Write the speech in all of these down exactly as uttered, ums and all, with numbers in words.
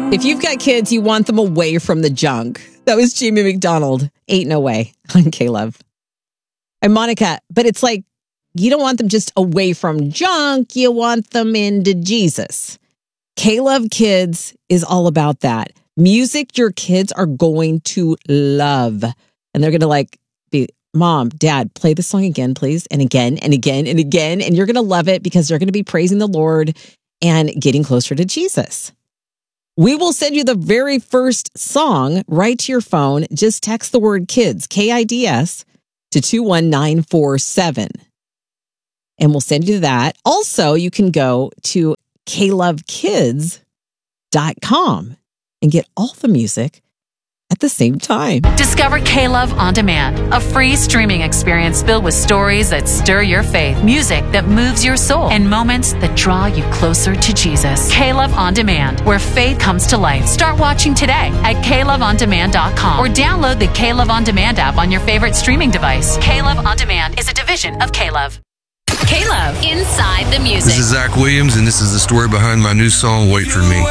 If you've got kids, you want them away from the junk. That was Jamie McDonald. Ain't no way on K-Love. And Monica, but it's like, you don't want them just away from junk. You want them into Jesus. K-Love Kids is all about that. Music your kids are going to love. And they're going to like be, Mom, Dad, play this song again, please. And again, and again, and again. And you're going to love it because they're going to be praising the Lord and getting closer to Jesus. We will send you the very first song right to your phone. Just text the word kids, K I D S, to two one nine four seven. And we'll send you that. Also, you can go to K love kids dot com and get all the music at the same time. Discover K-Love On Demand, a free streaming experience filled with stories that stir your faith, music that moves your soul, and moments that draw you closer to Jesus. K-Love On Demand, where faith comes to life. Start watching today at K love on demand dot com or download the K-Love On Demand app on your favorite streaming device. K-Love On Demand is a division of K-Love. K-Love, Inside the Music. This is Zach Williams, and this is the story behind my new song, Wait For Me.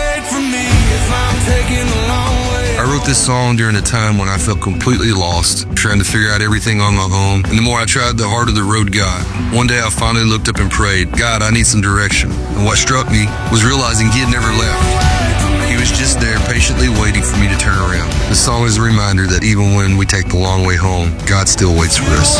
I wrote this song during a time when I felt completely lost, trying to figure out everything on my own. And the more I tried, the harder the road got. One day I finally looked up and prayed, God, I need some direction. And what struck me was realizing he had never left. He was just there patiently waiting for me to turn around. The song is a reminder that even when we take the long way home, God still waits for us.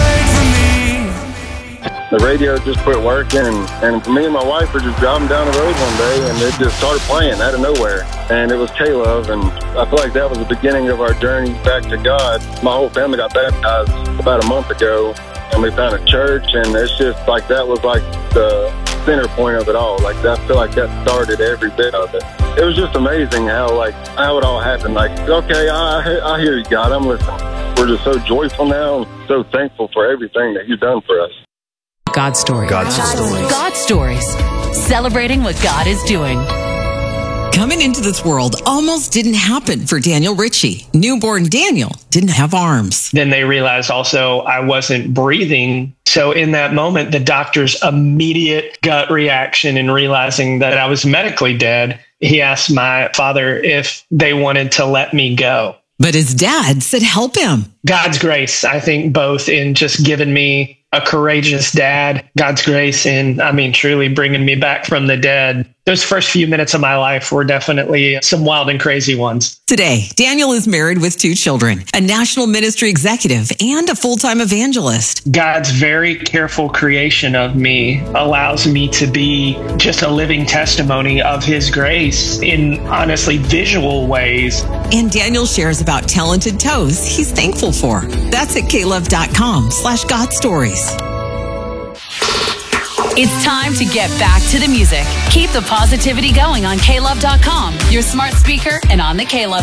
The radio just quit working, and, and me and my wife were just driving down the road one day, and it just started playing out of nowhere. And it was K-Love, and I feel like that was the beginning of our journey back to God. My whole family got baptized about a month ago, and we found a church, and it's just like that was like the center point of it all. Like I feel like that started every bit of it. It was just amazing how like how it all happened. Like, okay, I, I hear you, God, I'm listening. We're just so joyful now, and so thankful for everything that you've done for us. God story. God stories. God Stories, celebrating what God is doing. Coming into this world almost didn't happen for Daniel Ritchie. Newborn Daniel didn't have arms. Then they realized also I wasn't breathing. So in that moment, the doctor's immediate gut reaction in realizing that I was medically dead, he asked my father if they wanted to let me go. But his dad said, help him. God's grace, I think, both in just giving me a courageous dad, God's grace in, I mean, truly bringing me back from the dead. Those first few minutes of my life were definitely some wild and crazy ones. Today, Daniel is married with two children, a national ministry executive, and a full-time evangelist. God's very careful creation of me allows me to be just a living testimony of his grace in honestly visual ways. And Daniel shares about talented toes he's thankful for. That's at K love dot com slash God Stories. It's time to get back to the music. Keep the positivity going on K love dot com, your smart speaker, and on the K-Love